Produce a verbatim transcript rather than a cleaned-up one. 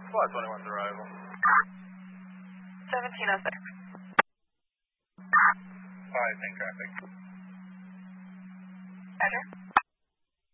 Flight twenty-one's arrival. seventeen oh six. Five in traffic. Roger.